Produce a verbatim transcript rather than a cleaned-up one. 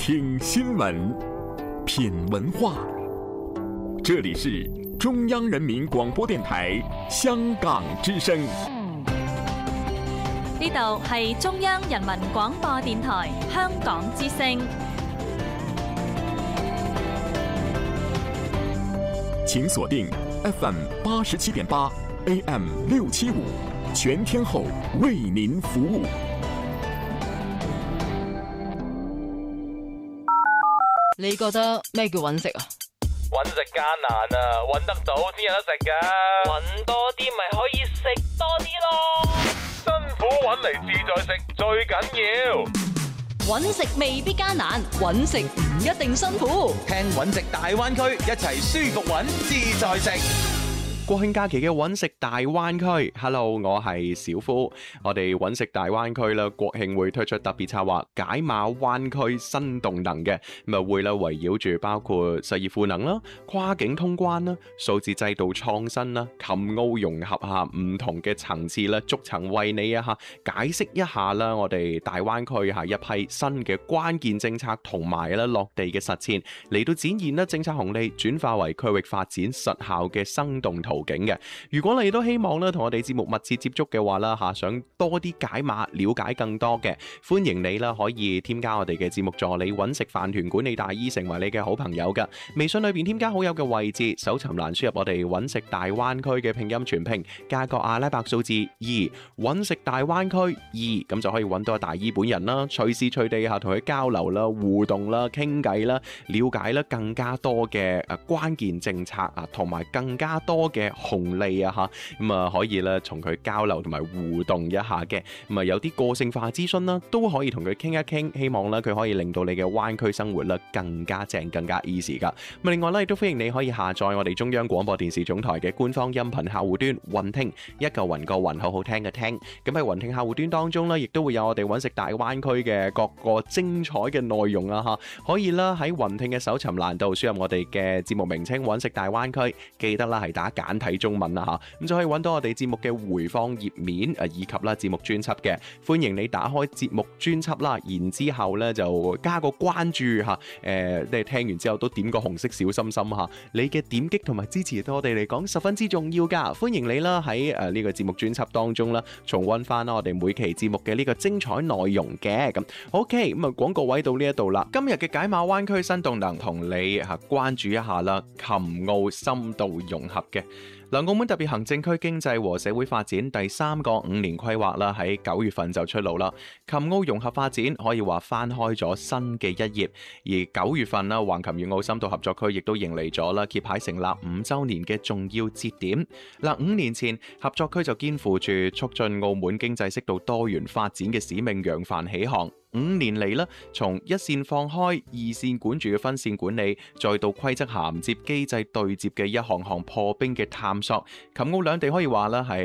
听新闻，品文化。这里是中央人民廣播電台香港之聲。 呢度係中央人民廣播電台香港之聲。 請鎖定 F M 八十七點八 A M 六七五，全天候為您服務。 你覺得咩叫揾食啊？ 揾食艱難啊，揾得到先有得食噶。揾多啲咪可以食多啲咯。辛苦揾嚟自在食最緊要。 揾食未必艱難，揾食唔一定辛苦。 聽揾食大灣區，一齊舒服揾自在食。國慶假期嘅揾食大灣區 ，Hello， 我係小夫。我哋揾食大灣區啦，國慶會推出特別策劃解碼灣區新動能嘅，咁啊會啦圍繞住包括實業賦能啦、跨境通關啦、數字制度創新啦、琴澳融合下唔同嘅層次啦，逐層為你啊嚇解釋一下啦，我哋大灣區係一批新嘅關鍵政策同埋啦落地嘅實踐，嚟到展現啦政策紅利轉化為區域發展實效嘅生動圖景嘅。如果你都希望咧同我哋節目密切接觸嘅話啦吓，想多啲解碼了解更多嘅，歡迎你啦可以添加我哋嘅節目助理揾食飯團管理大姨成為你嘅好朋友噶。微信裏邊添加好友嘅位置，搜尋欄輸入我哋揾食大灣區嘅拼音全拼加個阿拉伯數字二，揾食大灣區二，咁就可以揾到大姨本人啦，隨時隨地吓同佢交流啦、互動啦、傾偈啦、了解啦更加多嘅誒關鍵政策啊，同埋更加多嘅紅利啊吓，咁啊可以咧同佢交流同埋互動一下嘅，咁啊有啲個性化諮詢啦，都可以同佢傾一傾，希望咧佢可以令到你嘅灣區生活咧更加正、更加 easy 噶。咁另外咧亦都歡迎你可以下載我哋中央廣播電視總台嘅官方音頻客戶端雲聽，一個雲個雲，好好聽嘅聽。咁喺雲聽客戶端當中咧，亦都會有我哋揾食大灣區嘅各個精彩嘅內容啊吓，可以啦喺雲聽嘅搜尋欄度輸入我哋嘅節目名稱揾食大灣區，記得啦係打簡體中文啦吓，咁就可以揾到我哋節目嘅回放頁面誒，以及啦節目專輯嘅。歡迎你打開節目專輯啦，然之後咧就加個關注吓，誒、呃，你聽完之後都點個紅色小心心吓，你嘅點擊同埋支持對我哋嚟講十分之重要噶。歡迎你啦喺誒呢個節目專輯當中啦，重溫翻啦我哋每期節目嘅呢個精彩內容嘅。咁 OK， 咁啊廣告位到呢一度啦，今日嘅解碼灣區新動能同你吓關注一下啦，琴澳深度融合嘅。嗱，澳門特別行政區經濟和社會發展第三個五年規劃啦，喺九月份就出爐啦。琴澳融合發展可以話翻開咗新嘅一頁，而九月份啦，橫琴粵澳深度合作區亦都迎嚟咗啦揭牌成立五週年嘅重要節點。嗱，五年前合作區就肩負住促進澳門經濟適度多元發展嘅使命，揚帆起航。五年嚟啦，從一線放開、二線管住嘅分線管理，再到規則銜接、機制對接嘅一項項破冰嘅探索，琴澳兩地可以話啦係